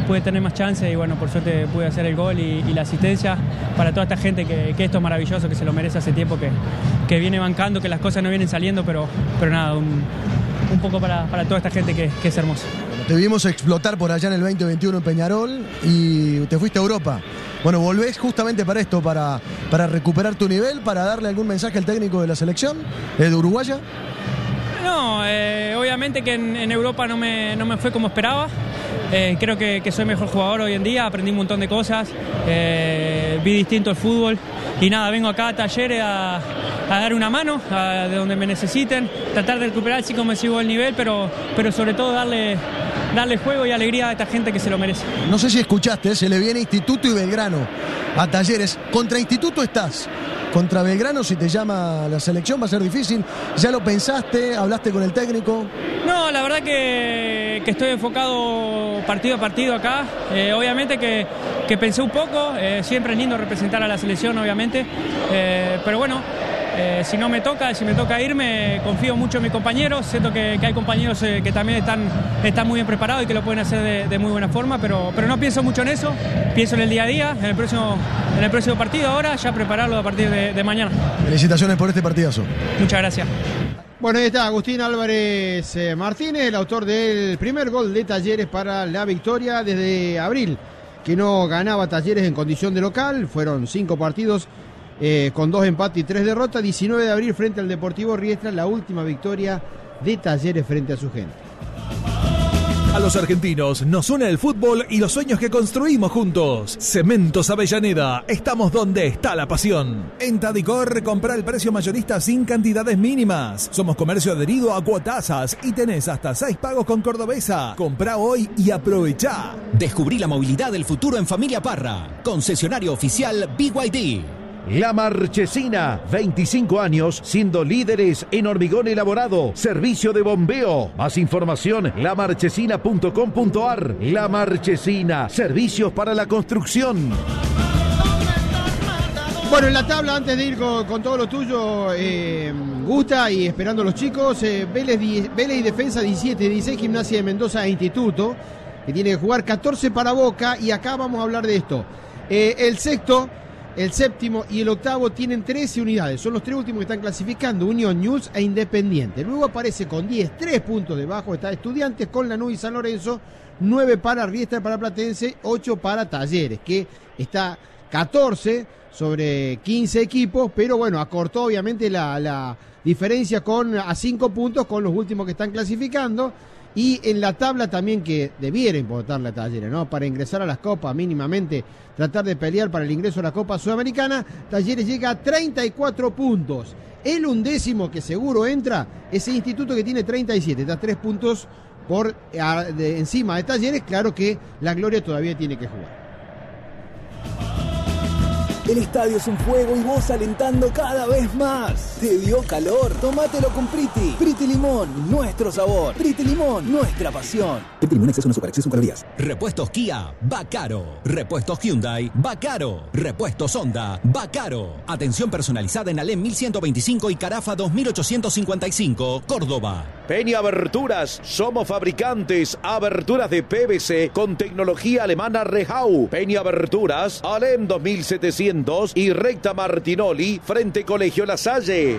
pude tener más chances y bueno, por suerte pude hacer el gol y la asistencia para toda esta gente que esto es maravilloso, que se lo merece hace tiempo, que viene bancando, que las cosas no vienen saliendo, pero nada, un poco para toda esta gente que es hermoso. Te vimos explotar por allá en el 2021 en Peñarol y te fuiste a Europa. Bueno, volvés justamente para esto, para recuperar tu nivel, para darle algún mensaje al técnico de la selección de Uruguaya. No, obviamente que en Europa no me fue como esperaba. Creo que soy mejor jugador hoy en día, aprendí un montón de cosas, vi distinto el fútbol y nada, vengo acá a Talleres a dar una mano de donde me necesiten, tratar de recuperar así como sigo el nivel, pero sobre todo darle juego y alegría a esta gente que se lo merece. No sé si escuchaste, se le viene Instituto y Belgrano a Talleres. Contra Instituto estás. Contra Belgrano, si te llama la selección, va a ser difícil. ¿Ya lo pensaste? ¿Hablaste con el técnico? No, la verdad que estoy enfocado partido a partido acá. Obviamente que pensé un poco. Siempre es lindo representar a la selección, obviamente. Pero bueno, si me toca irme, confío mucho en mis compañeros. Siento que hay compañeros que también están muy bien preparados y que lo pueden hacer de muy buena forma. Pero no pienso mucho en eso. Pienso en el día a día, en el próximo partido ahora, ya prepararlo a partir de mañana. Felicitaciones por este partidazo. Muchas gracias. Bueno, ahí está Agustín Álvarez Martínez, el autor del primer gol de Talleres para la victoria desde abril, que no ganaba Talleres en condición de local. Fueron 5 partidos con 2 empates y 3 derrotas. 19 de abril frente al Deportivo Riestra, la última victoria de Talleres frente a su gente. A los argentinos nos une el fútbol y los sueños que construimos juntos. Cementos Avellaneda, estamos donde está la pasión. En Tadicor, compra el precio mayorista sin cantidades mínimas. Somos comercio adherido a Cuotasas y tenés hasta 6 pagos con Cordobesa. Comprá hoy y aprovechá. Descubrí la movilidad del futuro en Familia Parra. Concesionario oficial BYD. La Marchesina, 25 años siendo líderes en hormigón elaborado, servicio de bombeo. Más información, lamarchesina.com.ar. La Marchesina, servicios para la construcción. Bueno, en la tabla, antes de ir con todo lo tuyo, Gusta, y esperando a los chicos, Vélez y Defensa 17, 16 Gimnasia de Mendoza e Instituto, que tiene que jugar 14 para Boca, y acá vamos a hablar de esto. El sexto, el séptimo y el octavo tienen 13 unidades. Son los 3 últimos que están clasificando: Unión, News e Independiente. Luego aparece con 10, 3 puntos debajo está Estudiantes, con Lanús y San Lorenzo. 9 para Riestra, para Platense, 8 para Talleres, que está 14 sobre 15 equipos, pero bueno, acortó obviamente la diferencia a 5 puntos con los últimos que están clasificando. Y en la tabla también, que debiera importarle a Talleres, ¿no? Para ingresar a las copas, mínimamente tratar de pelear para el ingreso a la Copa Sudamericana, Talleres llega a 34 puntos. El 11º que seguro entra es el Instituto, que tiene 37, está 3 puntos encima de Talleres. Claro que la gloria todavía tiene que jugar. El estadio es un fuego y vos alentando cada vez más. ¿Te dio calor? Tómatelo con Priti. Priti Limón, nuestro sabor. Priti Limón, nuestra pasión. Priti Limón, exceso no azúcar, exceso en calorías. Repuestos Kia, va caro. Repuestos Hyundai, va caro. Repuestos Honda, va caro. Atención personalizada en Alem 1125 y Carafa 2855, Córdoba. Peña Aberturas, somos fabricantes, aberturas de PVC con tecnología alemana Rehau. Peña Aberturas, Alem 2700 y Recta Martinoli, frente Colegio La Salle.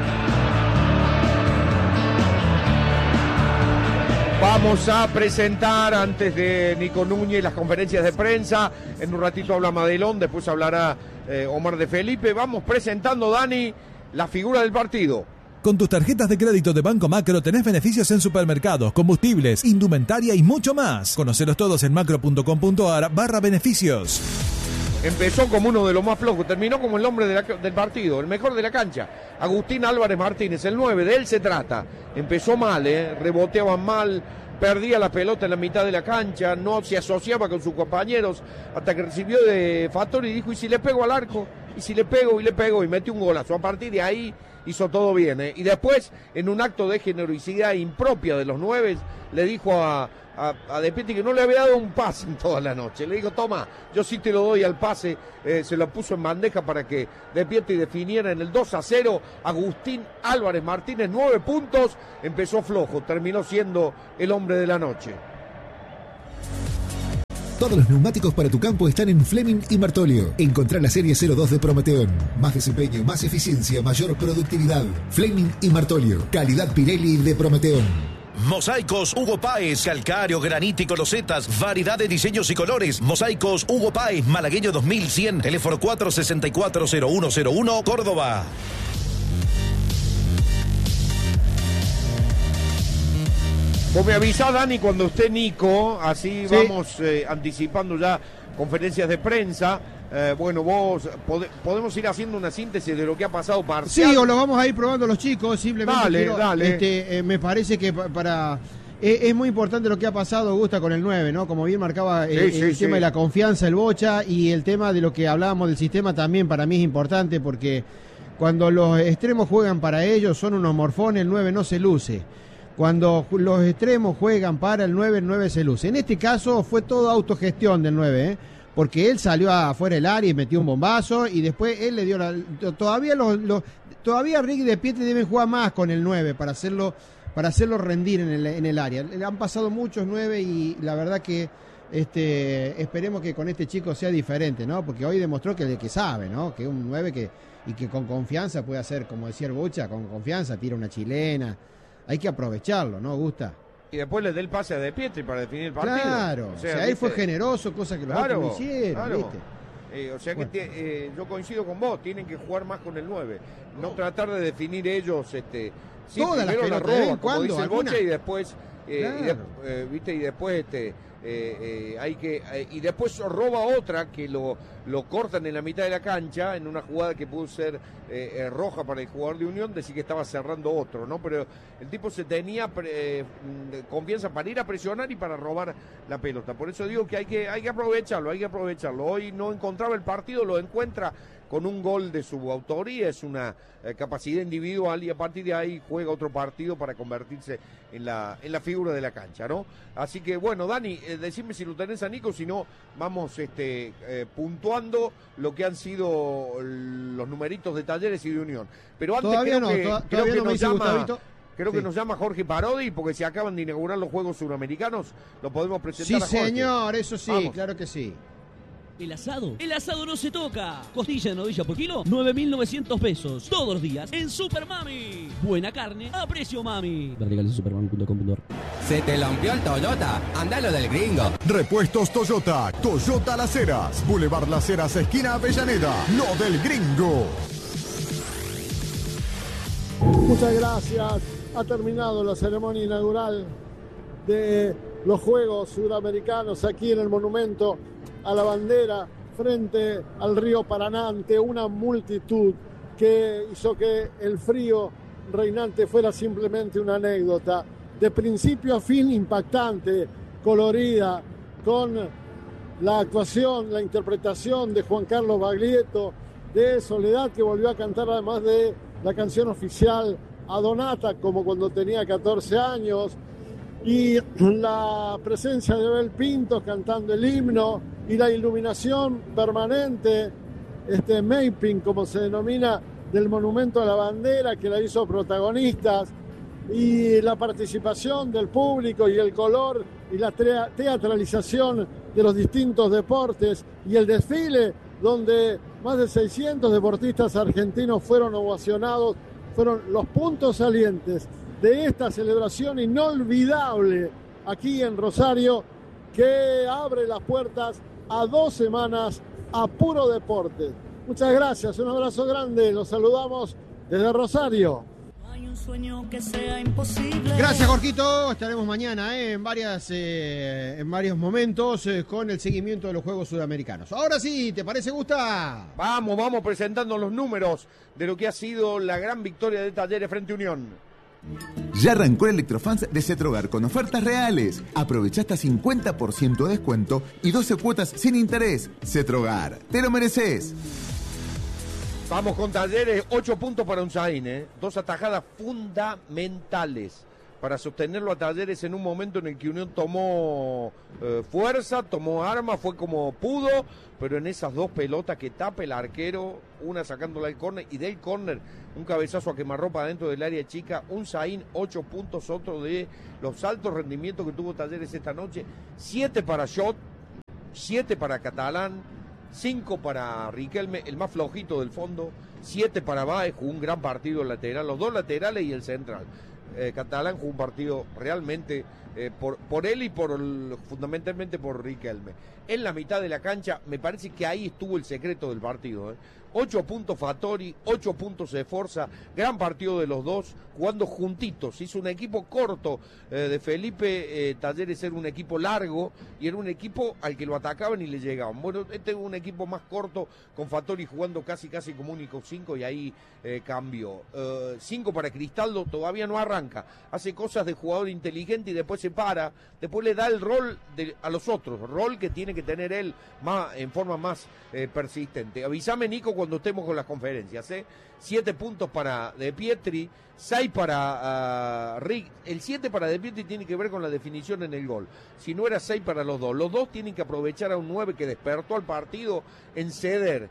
Vamos a presentar, antes de Nico Núñez, las conferencias de prensa. En un ratito habla Madelón, después hablará Omar de Felipe. Vamos presentando, Dani, la figura del partido. Con tus tarjetas de crédito de Banco Macro tenés beneficios en supermercados, combustibles, indumentaria y mucho más. Conocelos todos en macro.com.ar/beneficios. Empezó como uno de los más flojos, terminó como el hombre del partido, el mejor de la cancha. Agustín Álvarez Martínez, el 9, de él se trata. Empezó mal, reboteaban mal, perdía la pelota en la mitad de la cancha, no se asociaba con sus compañeros, hasta que recibió de Fattori y dijo: ¿y si le pego al arco? ¿Y si le pego? Y le pego, y metió un golazo. A partir de ahí hizo todo bien, Y después, en un acto de generosidad impropia de los 9, le dijo a De Pietri que no le había dado un pase en toda la noche. Le dijo: toma, yo sí te lo doy al pase. Se lo puso en bandeja para que De Pietri definiera en el 2-0. Agustín Álvarez Martínez, 9 puntos. Empezó flojo, terminó siendo el hombre de la noche. Todos los neumáticos para tu campo están en Fleming y Martolio. Encontrá la serie 02 de Prometeon. Más desempeño, más eficiencia, mayor productividad. Fleming y Martolio. Calidad Pirelli de Prometeon. Mosaicos Hugo Páez, calcáreo, granítico, losetas, variedad de diseños y colores. Mosaicos Hugo Páez, Malagueño 2100, teléfono 464-0101, Córdoba. Vos me avisás, Dani, cuando esté Nico, así sí. Vamos anticipando ya conferencias de prensa. Bueno, vos podemos ir haciendo una síntesis de lo que ha pasado parcial. Sí, o lo vamos a ir probando los chicos, simplemente dale. Me parece que es muy importante lo que ha pasado, Gusta, con el 9, ¿no? Como bien marcaba el tema de la confianza, el Bocha, y el tema de lo que hablábamos del sistema también para mí es importante, porque cuando los extremos juegan para ellos son unos morfones, el 9 no se luce. Cuando los extremos juegan para el 9 se luce. En este caso fue todo autogestión del 9, porque él salió afuera del área y metió un bombazo, y después él le dio todavía Ricky de Pietri deben jugar más con el 9 para hacerlo rendir en el área. Le han pasado muchos 9 y la verdad que esperemos que con este chico sea diferente, ¿no? Porque hoy demostró que sabe, ¿no? Que es un 9 que con confianza puede hacer, como decía el Bocha, con confianza tira una chilena. Hay que aprovecharlo, ¿no, Gusta? Y después le dé el pase a De Pietri para definir el partido. Claro, o sea él fue generoso, cosa que los otros no hicieron, claro. ¿viste? O sea que yo coincido con vos, tienen que jugar más con el 9, no tratar de definir ellos, sí, todas primero las la roba, como dice el Bocha, y después, claro. viste, y después y después roba otra que lo cortan en la mitad de la cancha en una jugada que pudo ser roja para el jugador de Unión, decir que estaba cerrando otro, ¿no? Pero el tipo se tenía confianza para ir a presionar y para robar la pelota. Por eso digo que hay que aprovecharlo, Hoy no encontraba el partido, lo encuentra con un gol de su autoría, es una capacidad individual, y a partir de ahí juega otro partido para convertirse en la figura de la cancha, ¿no? Así que bueno, Dani, decime si lo tenés a Nico, si no vamos puntuando lo que han sido los numeritos de Talleres y de Unión. Pero antes creo que nos llama Jorge Parodi, porque se acaban de inaugurar los Juegos Suramericanos, lo podemos presentar a Jorge. Sí, señor, eso sí, vamos. Claro que sí. El asado no se toca. Costilla de novilla por kilo, 9.900 pesos. Todos los días en Super Mami. Buena carne a precio mami. Verticales supermami.com.ar. ¿Se te lampió el Toyota? Andalo del Gringo. Repuestos Toyota. Toyota Las Heras. Boulevard Las Heras, esquina Avellaneda. Lo del Gringo. Muchas gracias. Ha terminado la ceremonia inaugural de los Juegos Sudamericanos aquí en el Monumento a la Bandera, frente al río Paraná, ante una multitud que hizo que el frío reinante fuera simplemente una anécdota. De principio a fin impactante, colorida, con la actuación, la interpretación de Juan Carlos Baglietto, de Soledad, que volvió a cantar además de la canción oficial a Donata, como cuando tenía 14 años, y la presencia de Abel Pintos cantando el himno, y la iluminación permanente, mapping, como se denomina, del Monumento a la Bandera, que la hizo protagonistas, y la participación del público y el color y la teatralización de los distintos deportes, y el desfile donde más de 600 deportistas argentinos fueron ovacionados, fueron los puntos salientes de esta celebración inolvidable aquí en Rosario, que abre las puertas a 2 semanas a puro deporte. Muchas gracias, un abrazo grande, los saludamos desde Rosario. Hay un sueño que sea imposible. Gracias, Jorquito, estaremos mañana en varios momentos con el seguimiento de los Juegos Sudamericanos. Ahora sí, ¿te parece, Gusta? Vamos presentando los números de lo que ha sido la gran victoria de Talleres frente a Unión. Ya arrancó el Electrofans de Cetrogar con ofertas reales. Aprovecha hasta 50% de descuento y 12 cuotas sin interés. Cetrogar, te lo mereces. Vamos con Talleres, 8 puntos para Unzaín, 2 atajadas fundamentales para sostenerlo a Talleres en un momento en el que Unión tomó fuerza, tomó arma, fue como pudo, pero en esas 2 pelotas que tapa el arquero, una sacándola al córner, y del córner un cabezazo a quemarropa dentro del área chica. Unzaín, 8 puntos, otro de los altos rendimientos que tuvo Talleres esta noche. 7 para Schott, 7 para Catalán, 5 para Riquelme, el más flojito del fondo, 7 para Báez, jugó un gran partido lateral, los dos laterales y el central. Catalán jugó un partido realmente por él y fundamentalmente por Riquelme. En la mitad de la cancha, me parece que ahí estuvo el secreto del partido. 8 puntos Fattori, 8 puntos Sforza, gran partido de los dos, jugando juntitos. Hizo un equipo corto de Felipe, Talleres era un equipo largo y era un equipo al que lo atacaban y le llegaban. Bueno, este es un equipo más corto, con Fattori jugando casi como único 5 y ahí cambió. 5 para Cristaldo, todavía no arranca, hace cosas de jugador inteligente y después se para, después le da el rol a los otros, rol que tiene que tener él en forma más persistente. Avísame, Nico, cuando estemos con las conferencias. 7 puntos para De Pietri, 6 para Rick. El 7 para De Pietri tiene que ver con la definición en el gol. Si no era 6 para los dos. Los dos tienen que aprovechar a un 9 que despertó al partido en ceder,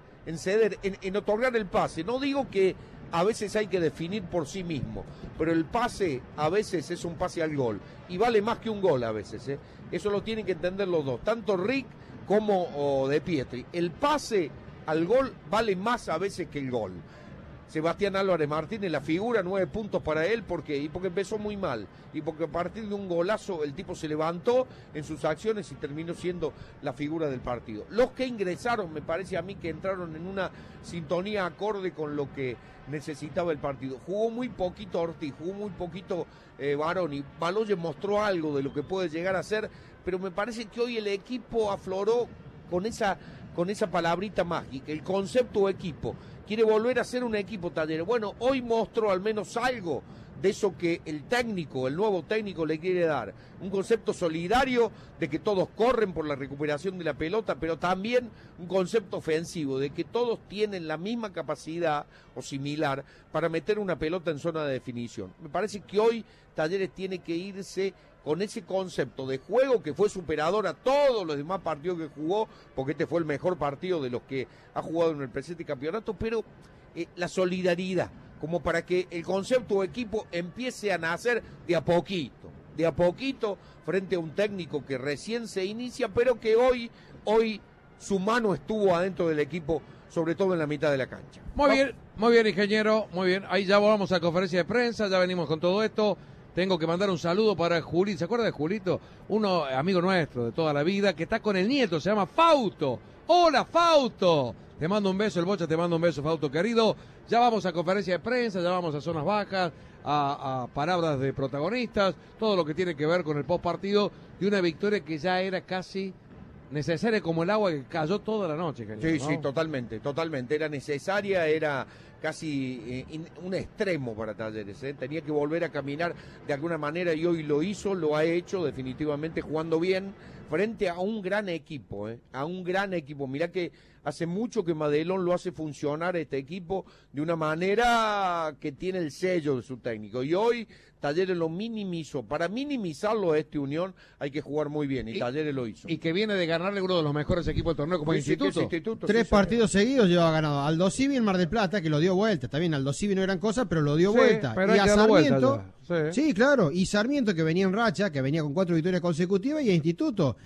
en otorgar el pase. No digo que a veces hay que definir por sí mismo, pero el pase a veces es un pase al gol y vale más que un gol a veces. Eso lo tienen que entender los dos, tanto Rick como De Pietri. El pase al gol vale más a veces que el gol. Sebastián Álvarez Martínez, la figura, 9 puntos para él, porque empezó muy mal, y porque a partir de un golazo el tipo se levantó en sus acciones y terminó siendo la figura del partido. Los que ingresaron, me parece a mí que entraron en una sintonía acorde con lo que necesitaba el partido. Jugó muy poquito Ortiz, jugó muy poquito Baroni. Baloyes mostró algo de lo que puede llegar a ser, pero me parece que hoy el equipo afloró con esa palabrita mágica, el concepto equipo. Quiere volver a ser un equipo Talleres. Bueno, hoy mostró al menos algo de eso que el nuevo técnico le quiere dar. Un concepto solidario de que todos corren por la recuperación de la pelota, pero también un concepto ofensivo de que todos tienen la misma capacidad o similar para meter una pelota en zona de definición. Me parece que hoy Talleres tiene que irse con ese concepto de juego que fue superador a todos los demás partidos que jugó, porque este fue el mejor partido de los que ha jugado en el presente campeonato, pero la solidaridad, como para que el concepto de equipo empiece a nacer de a poquito, frente a un técnico que recién se inicia, pero que hoy su mano estuvo adentro del equipo, sobre todo en la mitad de la cancha. Muy bien, ingeniero, muy bien. Ahí ya volvamos a conferencia de prensa, ya venimos con todo esto. Tengo que mandar un saludo para Julito. ¿Se acuerda de Julito? Uno amigo nuestro de toda la vida, que está con el nieto, se llama Fausto. ¡Hola, Fausto! Te mando un beso, el Bocha te mando un beso, Fausto querido. Ya vamos a conferencia de prensa, ya vamos a zonas bajas, a palabras de protagonistas, todo lo que tiene que ver con el post partido de una victoria que ya era casi necesaria como el agua que cayó toda la noche. Sí, ¿no? Sí, totalmente. Era necesaria, era casi un extremo para Talleres. Tenía que volver a caminar de alguna manera y hoy lo hizo, lo ha hecho definitivamente jugando bien frente a un gran equipo, a un gran equipo. Mirá que hace mucho que Madelón lo hace funcionar este equipo de una manera que tiene el sello de su técnico. Y hoy Talleres lo minimizó. Para minimizarlo a este Unión hay que jugar muy bien y Talleres lo hizo. Y que viene de ganarle uno de los mejores equipos del torneo como Instituto. 3 partidos seguidos lleva ganado. Aldo Civi en Mar del Plata, que lo dio vuelta. Está bien, Aldo Civi no gran cosa, pero lo dio vuelta. Pero y a Sarmiento, sí, claro. Y Sarmiento, que venía en racha, que venía con 4 victorias consecutivas, y a Instituto.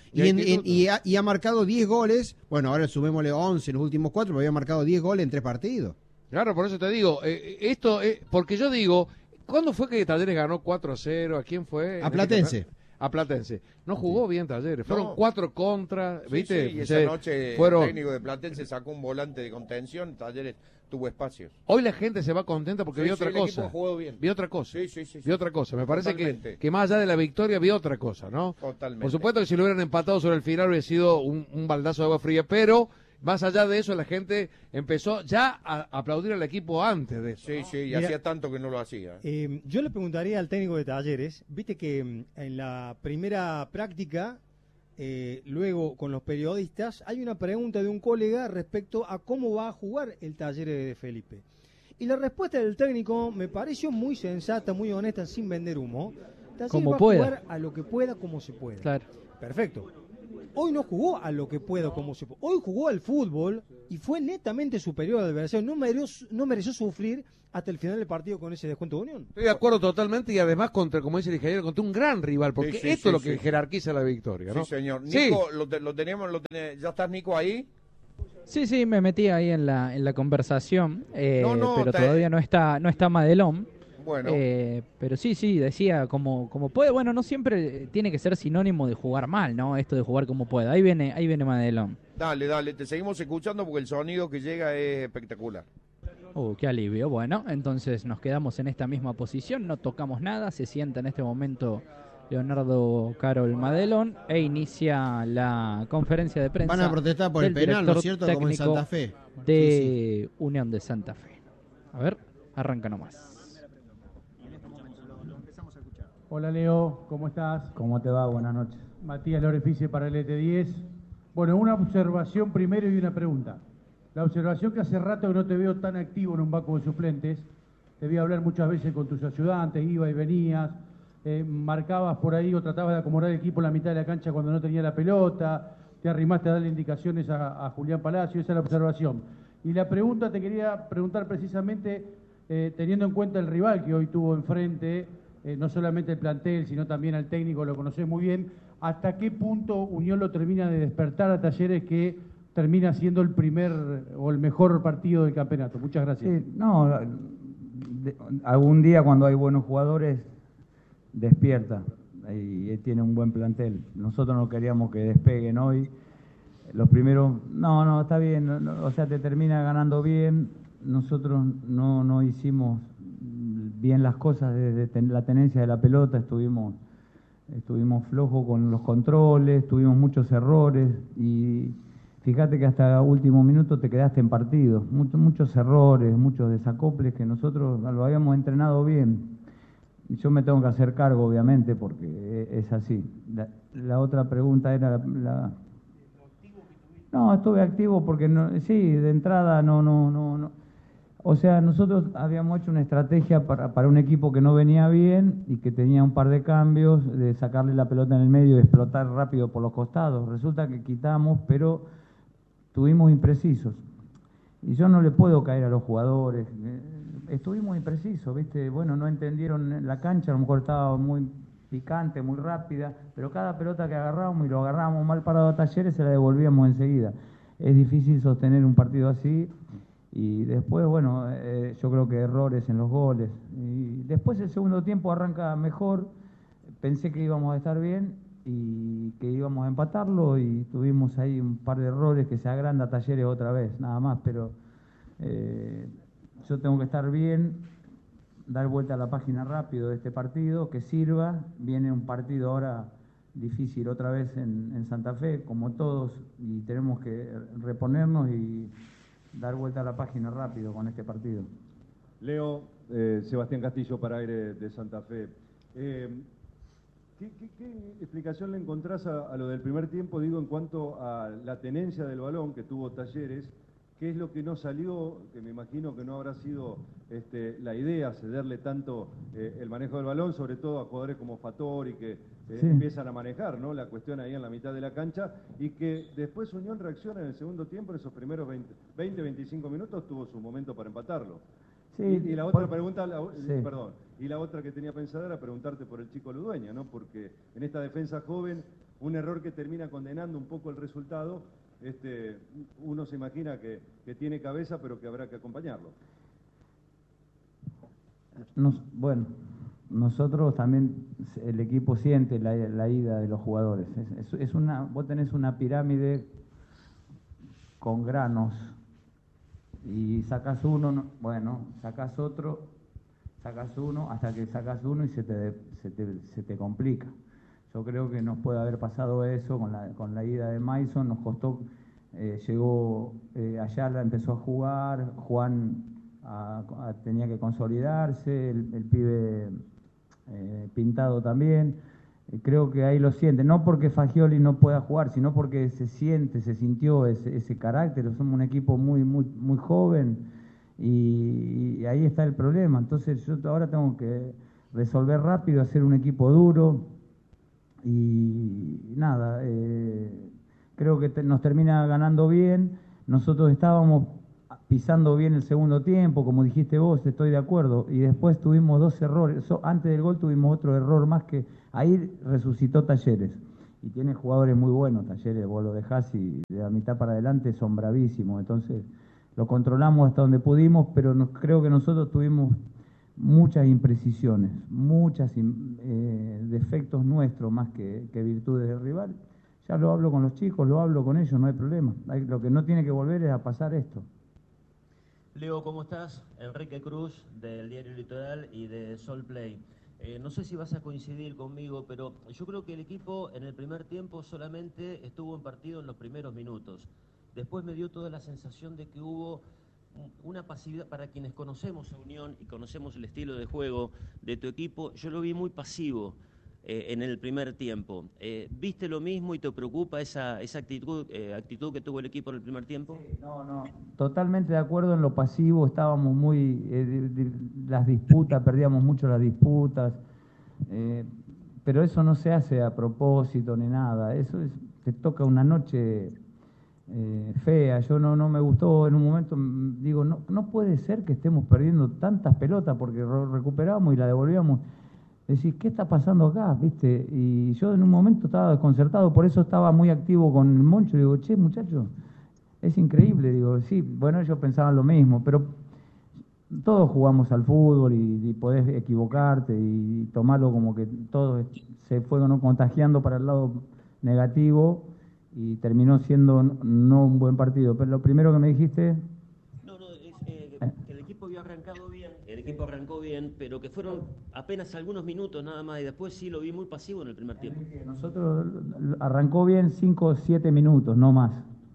Y ha marcado 10 goles. Bueno, ahora sumémosle 11 en los últimos 4, pero había marcado 10 goles en 3 partidos. Claro, por eso te digo, porque yo digo, ¿cuándo fue que Talleres ganó 4-0? ¿A quién fue? A Platense. A Platense. No jugó bien Talleres, fueron 4 contra, ¿viste? Sí, y esa noche el técnico de Platense sacó un volante de contención, Talleres tuvo espacios. Hoy la gente se va contenta porque vio otra cosa. Jugó bien. Vio otra cosa. Sí. Vio otra cosa. Me parece que más allá de la victoria vio otra cosa, ¿no? Totalmente. Por supuesto que si lo hubieran empatado sobre el final hubiera sido un baldazo de agua fría, pero más allá de eso la gente empezó ya a aplaudir al equipo antes de eso. Sí, y hacía tanto que no lo hacía. Yo le preguntaría al técnico de Talleres, viste que en la primera práctica, luego con los periodistas, hay una pregunta de un colega respecto a cómo va a jugar el Talleres de Felipe. Y la respuesta del técnico me pareció muy sensata, muy honesta, sin vender humo. Talleres como va pueda. A jugar a lo que pueda, como se pueda. Claro. Perfecto. hoy no jugó a lo que puedo como se puede. Hoy jugó al fútbol y fue netamente superior al adversario. No mereció sufrir hasta el final del partido con ese descuento de Unión. Estoy de acuerdo totalmente y además, como dice el ingeniero, contra un gran rival, porque esto es lo que jerarquiza la victoria, ¿no? Sí, señor. Sí. Nico, ¿ya estás, Nico, ahí? Sí, me metí ahí en la conversación, No, pero todavía no está Madelón. Bueno. Pero sí, decía como puede. Bueno, no siempre tiene que ser sinónimo de jugar mal, ¿no? Esto de jugar como pueda. Ahí viene Madelón. Dale, te seguimos escuchando porque el sonido que llega es espectacular. Qué alivio. Bueno, entonces nos quedamos en esta misma posición, no tocamos nada. Se sienta en este momento Leonardo Carol Madelón e inicia la conferencia de prensa. Van a protestar por el penal, ¿no es cierto? Como en Santa Fe. De Unión de Santa Fe. A ver, arranca nomás. Hola Leo, ¿cómo estás? ¿Cómo te va? Buenas noches. Matías Lorefice para el ET10. Bueno, una observación primero y una pregunta. La observación que hace rato que no te veo tan activo en un banco de suplentes. Te vi hablar muchas veces con tus ayudantes, ibas y venías, marcabas por ahí o tratabas de acomodar el equipo en la mitad de la cancha cuando no tenía la pelota, te arrimaste a darle indicaciones a Julián Palacio, esa es la observación. Y la pregunta te quería preguntar precisamente, teniendo en cuenta el rival que hoy tuvo enfrente, no solamente el plantel, sino también al técnico, lo conocés muy bien, ¿hasta qué punto Unión lo termina de despertar a Talleres que termina siendo el primer o el mejor partido del campeonato? Muchas gracias. Sí, no, algún día cuando hay buenos jugadores, despierta y tiene un buen plantel. Nosotros no queríamos que despeguen hoy. Los primeros, no, está bien, o sea, te termina ganando bien. Nosotros no hicimos bien las cosas desde la tenencia de la pelota, estuvimos flojos con los controles, tuvimos muchos errores y fíjate que hasta último minuto te quedaste en partido, muchos errores, muchos desacoples que nosotros lo habíamos entrenado bien. Yo me tengo que hacer cargo, obviamente, porque es así. La otra pregunta era No, estuve activo porque de entrada no. O sea, nosotros habíamos hecho una estrategia para un equipo que no venía bien y que tenía un par de cambios, de sacarle la pelota en el medio y explotar rápido por los costados. Resulta que quitamos, pero estuvimos imprecisos. Y yo no le puedo caer a los jugadores. Estuvimos imprecisos, ¿viste? Bueno, no entendieron la cancha, a lo mejor estaba muy picante, muy rápida, pero cada pelota que agarrábamos y lo agarrábamos mal parado a Talleres se la devolvíamos enseguida. Es difícil sostener un partido así. Y después, bueno, yo creo que errores en los goles. Y después el segundo tiempo arranca mejor. Pensé que íbamos a estar bien y que íbamos a empatarlo y tuvimos ahí un par de errores que se agranda Talleres otra vez, nada más. Pero yo tengo que estar bien, dar vuelta a la página rápido de este partido, que sirva. Viene un partido ahora difícil otra vez en Santa Fe, como todos, y tenemos que reponernos y dar vuelta a la página rápido con este partido. Leo, Sebastián Castillo para Aire de Santa Fe. ¿Qué explicación le encontrás a lo del primer tiempo, digo, en cuanto a la tenencia del balón que tuvo Talleres? ¿Qué es lo que no salió? Que me imagino que no habrá sido la idea cederle tanto el manejo del balón, sobre todo a jugadores como Fattori que empiezan a manejar, ¿no?, la cuestión ahí en la mitad de la cancha, y que después Unión reacciona en el segundo tiempo, en esos primeros 20-25 minutos tuvo su momento para empatarlo. Sí, y la otra pregunta, perdón, y la otra que tenía pensada era preguntarte por el chico Ludueña, ¿no? Porque en esta defensa joven, un error que termina condenando un poco el resultado, uno se imagina que tiene cabeza, pero que habrá que acompañarlo. Bueno, nosotros también, el equipo siente la ida de los jugadores. Vos tenés una pirámide con granos y sacás uno, sacás otro, sacás uno, hasta que sacás uno y se te complica. Yo creo que nos puede haber pasado eso con la ida de Mason, nos costó, llegó Ayala, empezó a jugar, Juan tenía que consolidarse, el pibe Pintado también. Creo que ahí lo siente, no porque Fagioli no pueda jugar, sino porque se sintió ese carácter. Somos un equipo muy joven y ahí está el problema. Entonces yo ahora tengo que resolver rápido, hacer un equipo duro y nada, creo que nos termina ganando bien. Nosotros estábamos pisando bien el segundo tiempo, como dijiste vos, estoy de acuerdo, y después tuvimos 2 errores. Antes del gol tuvimos otro error más que ahí resucitó Talleres. Y tiene jugadores muy buenos, Talleres, vos lo dejás y de la mitad para adelante son bravísimos. Entonces lo controlamos hasta donde pudimos, pero creo que nosotros tuvimos muchas imprecisiones, muchos defectos nuestros más que virtudes del rival. Ya lo hablo con los chicos, lo hablo con ellos, no hay problema. Lo que no tiene que volver es a pasar esto. Leo, ¿cómo estás? Enrique Cruz, del Diario Litoral y de Sol Play. No sé si vas a coincidir conmigo, pero yo creo que el equipo en el primer tiempo solamente estuvo en partido en los primeros minutos. Después me dio toda la sensación de que hubo una pasividad. Para quienes conocemos a Unión y conocemos el estilo de juego de tu equipo, yo lo vi muy pasivo en el primer tiempo. ¿Viste lo mismo y te preocupa esa actitud que tuvo el equipo en el primer tiempo? Sí, no, totalmente de acuerdo en lo pasivo, estábamos muy... las disputas, perdíamos mucho las disputas, pero eso no se hace a propósito ni nada, te toca una noche fea. Yo no me gustó en un momento, digo, no puede ser que estemos perdiendo tantas pelotas porque recuperábamos y la devolvíamos. Decís, ¿qué está pasando acá? ¿Viste? Y yo en un momento estaba desconcertado, por eso estaba muy activo con el Moncho. Digo, che, muchacho, es increíble. Digo, sí, bueno, ellos pensaban lo mismo, pero todos jugamos al fútbol y podés equivocarte y tomarlo como que todo se fue contagiando para el lado negativo y terminó siendo no un buen partido. Pero lo primero que me dijiste... que el equipo había arrancado bien, el equipo arrancó bien, pero que fueron apenas algunos minutos nada más y después sí lo vi muy pasivo en el primer tiempo. Nosotros arrancó bien 5 o 7 minutos, no más.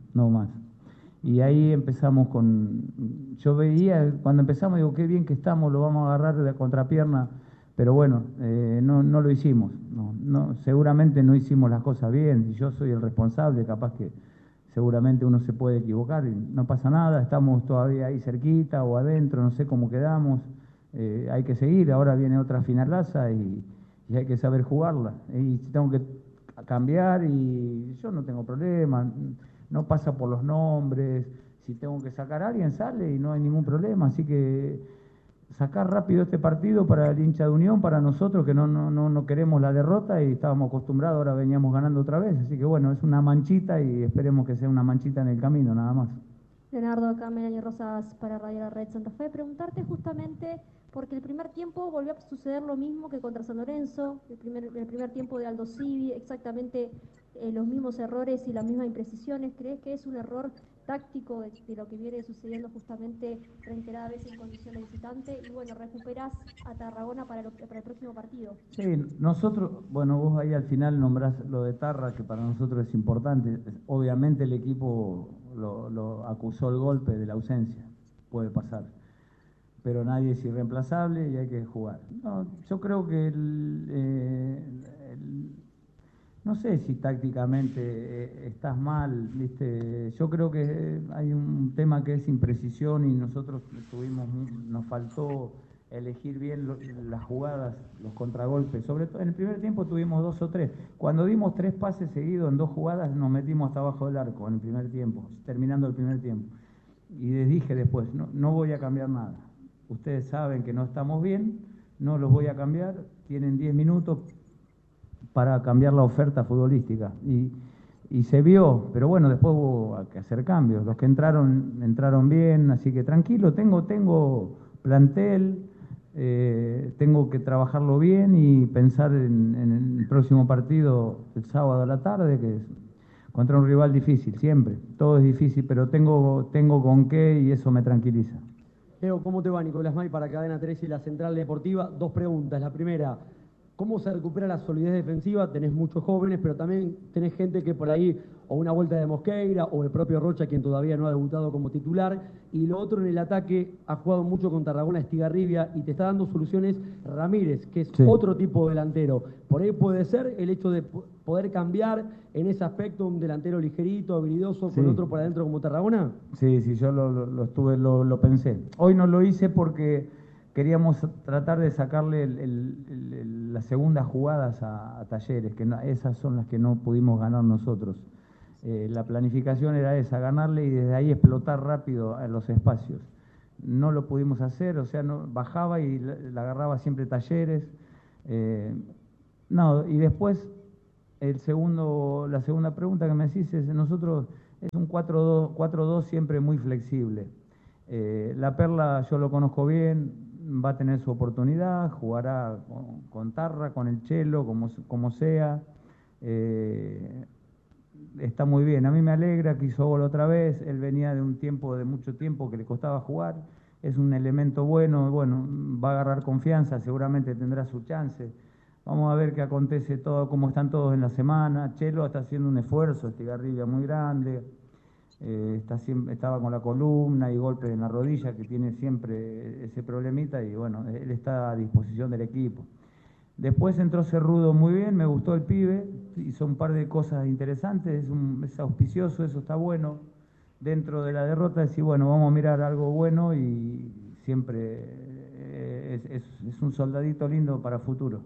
Y ahí empezamos yo veía, cuando empezamos digo, qué bien que estamos, lo vamos a agarrar de contrapierna, pero bueno, no lo hicimos, seguramente no hicimos las cosas bien, y yo soy el responsable, capaz que seguramente uno se puede equivocar y no pasa nada, estamos todavía ahí cerquita o adentro, no sé cómo quedamos, hay que seguir, ahora viene otra finalaza y hay que saber jugarla. Y si tengo que cambiar, y yo no tengo problema, no pasa por los nombres, si tengo que sacar a alguien sale y no hay ningún problema, así que sacar rápido este partido para el hincha de Unión, para nosotros que no queremos la derrota y estábamos acostumbrados, ahora veníamos ganando otra vez, así que bueno, es una manchita y esperemos que sea una manchita en el camino, nada más. Leonardo, acá Melanie Rosas para Radio La Red Santa Fe. Preguntarte justamente, porque el primer tiempo volvió a suceder lo mismo que contra San Lorenzo, el primer tiempo de Aldo Civi, exactamente los mismos errores y las mismas imprecisiones. ¿Crees que es un error táctico de lo que viene sucediendo justamente reiteradas veces en condición de visitante? Y bueno, recuperás a Tarragona para el próximo partido. Sí, nosotros, bueno, vos ahí al final nombrás lo de Tarra, que para nosotros es importante. Obviamente el equipo lo acusó el golpe de la ausencia, puede pasar, pero nadie es irreemplazable y hay que jugar. No, yo creo que no sé si tácticamente estás mal, ¿viste? Yo creo que hay un tema que es imprecisión y nosotros nos faltó elegir bien las jugadas, los contragolpes. Sobre todo en el primer tiempo tuvimos 2 o 3. Cuando dimos 3 pases seguidos en 2 jugadas nos metimos hasta abajo del arco en el primer tiempo, terminando el primer tiempo. Y les dije después, no voy a cambiar nada. Ustedes saben que no estamos bien, no los voy a cambiar, tienen 10 minutos para cambiar la oferta futbolística. Y se vio, pero bueno, después hubo que hacer cambios. Los que entraron bien, así que tranquilo, tengo plantel, tengo que trabajarlo bien y pensar en el próximo partido el sábado a la tarde, que es contra un rival difícil, siempre. Todo es difícil, pero tengo con qué y eso me tranquiliza. Leo, ¿cómo te va? Nicolás May para Cadena 3 y la Central Deportiva. 2 preguntas. La primera, ¿cómo se recupera la solidez defensiva? Tenés muchos jóvenes, pero también tenés gente que por ahí, o una vuelta de Mosqueira, o el propio Rocha, quien todavía no ha debutado como titular. Y lo otro, en el ataque, ha jugado mucho con Tarragona, Estigarribia, y te está dando soluciones Ramírez, que es otro tipo de delantero. Por ahí puede ser el hecho de poder cambiar en ese aspecto un delantero ligerito, habilidoso, con otro por adentro como Tarragona. Sí, yo lo pensé. Hoy no lo hice porque queríamos tratar de sacarle las segundas jugadas a Talleres, que esas son las que no pudimos ganar nosotros. La planificación era esa, ganarle y desde ahí explotar rápido a los espacios. No lo pudimos hacer, o sea, no, bajaba y la agarraba siempre Talleres. Y después la segunda pregunta que me hacís es, nosotros es un 4-2 siempre muy flexible. La Perla yo lo conozco bien, va a tener su oportunidad, jugará con Tarra, con el Chelo, como sea. Está muy bien, a mí me alegra que hizo gol otra vez, él venía de mucho tiempo que le costaba jugar, es un elemento bueno, va a agarrar confianza, seguramente tendrá su chance. Vamos a ver qué acontece todo, cómo están todos en la semana. Chelo está haciendo un esfuerzo, Estigarribia muy grande, estaba con la columna y golpes en la rodilla, que tiene siempre ese problemita, y bueno, él está a disposición del equipo. Después entró Cerrudo muy bien, me gustó el pibe, hizo un par de cosas interesantes, es auspicioso, eso está bueno. Dentro de la derrota decir, bueno, vamos a mirar algo bueno y siempre es un soldadito lindo para futuro.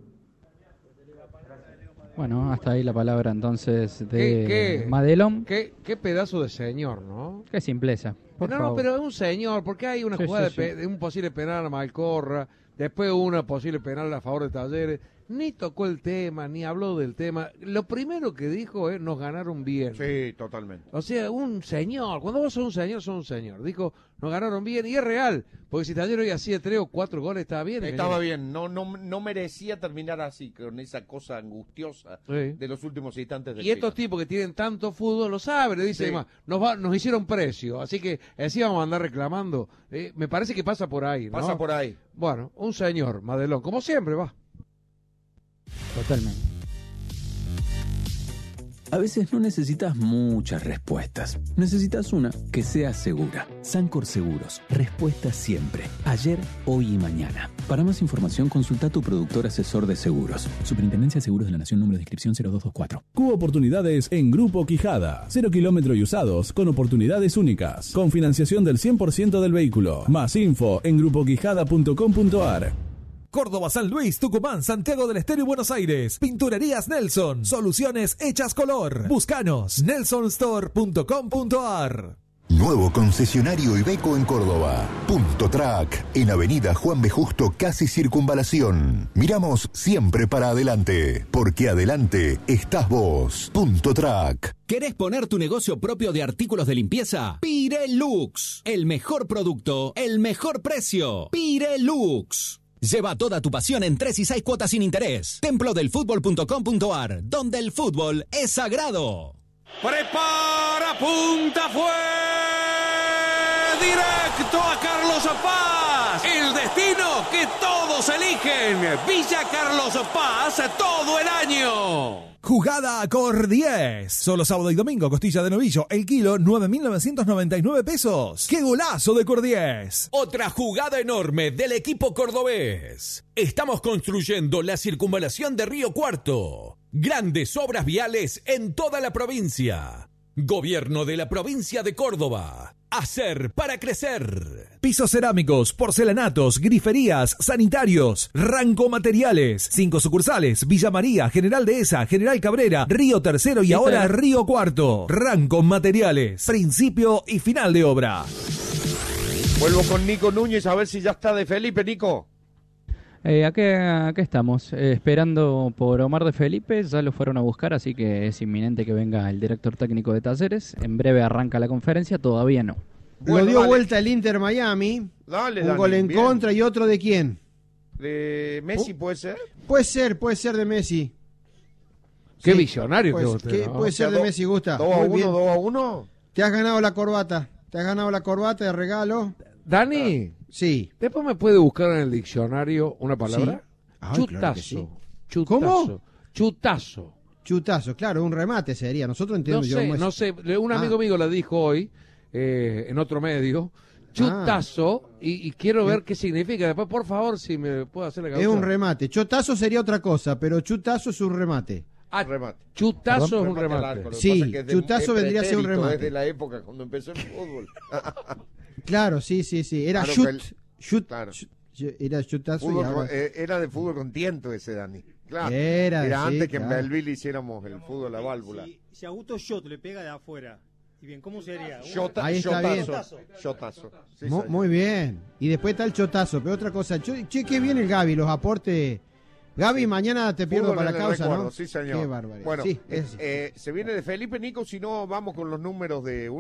Bueno, hasta ahí la palabra entonces de Madelón. Qué pedazo de señor, ¿no? Qué simpleza. No, pero es un señor, porque hay una jugada de un posible penal a Malcorra, después una posible penal a favor de Talleres. Ni tocó el tema, ni habló del tema. Lo primero que dijo es, nos ganaron bien. Sí, totalmente. O sea, un señor. Cuando vos sos un señor. Dijo, nos ganaron bien. Y es real. Porque si Talleres hoy hacía 3 o 4 goles, estaba bien. Estaba bien. No merecía terminar así, con esa cosa angustiosa de los últimos instantes del Y estos tipos que tienen tanto fútbol lo saben. Le dicen, nos hicieron precio. Así que así vamos a andar reclamando. Me parece que pasa por ahí, ¿no? Pasa por ahí. Bueno, un señor, Madelón. Como siempre, va. Totalmente. A veces no necesitas muchas respuestas. Necesitas una que sea segura. Sancor Seguros. Respuesta siempre. Ayer, hoy y mañana. Para más información, consulta a tu productor asesor de seguros. Superintendencia de Seguros de la Nación, número de inscripción 0224. Cubo Oportunidades en Grupo Quijada. 0 kilómetros y usados con oportunidades únicas. Con financiación del 100% del vehículo. Más info en grupoquijada.com.ar. Córdoba, San Luis, Tucumán, Santiago del Estero y Buenos Aires. Pinturerías Nelson. Soluciones hechas color. Búscanos. nelsonstore.com.ar. Nuevo concesionario Iveco en Córdoba. Punto Track, en Avenida Juan B. Justo, casi Circunvalación. Miramos siempre para adelante, porque adelante estás vos. Punto Track. ¿Querés poner tu negocio propio de artículos de limpieza? Pirelux. El mejor producto, el mejor precio. Pirelux. Lleva toda tu pasión en 3 y 6 cuotas sin interés. Templodelfutbol.com.ar, donde el fútbol es sagrado. Prepara, punta, fue directo a Carlos Paz. El destino que todos eligen. Villa Carlos Paz todo el año. Jugada Cor 10. Solo sábado y domingo, costilla de novillo, el kilo, 9.999 pesos. ¡Qué golazo de Cor 10! Otra jugada enorme del equipo cordobés. Estamos construyendo la circunvalación de Río Cuarto. Grandes obras viales en toda la provincia. Gobierno de la provincia de Córdoba. Hacer para crecer. Pisos cerámicos, porcelanatos, griferías, sanitarios, Ranco Materiales. 5 sucursales: Villa María, General Dehesa, General Cabrera, Río Tercero y ahora Río Cuarto. Ranco Materiales. Principio y final de obra. Vuelvo con Nico Núñez a ver si ya está de Felipe, Nico. Acá estamos, esperando por Omar de Felipe, ya lo fueron a buscar, así que es inminente que venga el director técnico de Talleres. En breve arranca la conferencia, todavía no. Lo dio vuelta el Inter Miami, un gol en contra y otro de quién. ¿De Messi puede ser? Puede ser de Messi. Qué visionario pues, que usted, ¿no? Puede ser de Messi, Gusta. 2-1. Te has ganado la corbata, de regalo. Dani. Sí. ¿Después me puede buscar en el diccionario una palabra? Sí. Ay, chutazo. Claro que sí. Chutazo. ¿Cómo? Chutazo. Chutazo, claro, un remate sería. Nosotros entendemos No sé. Un amigo mío la dijo hoy en otro medio. Chutazo. Y quiero ver qué significa. Después, por favor, si me puede hacer la causa. Es un remate. Chotazo sería otra cosa, pero chutazo es un remate. Remate. Chutazo es un remate. Sí, chutazo vendría a ser un remate. Desde la época cuando empezó el fútbol. Claro, sí. Era claro, shoot. Claro. Era chutazo Fútbol, y ahora... era de fútbol con tiento ese, Dani. Claro. Era, sí, antes que en claro. Belleville hiciéramos el fútbol a la válvula. Si Augusto Schott le pega de afuera, y bien, ¿cómo sería? Ahí está bien. Chotazo. Sí, Muy bien. Y después está el chotazo. Pero otra cosa, che, qué bien el Gaby, los aportes. Gaby, mañana te pierdo Fútbol para en la el causa, recuerdo, ¿no? Sí, señor. Qué barbaridad. Bueno, Sí, es así. se viene de Felipe, Nico, si no vamos con los números de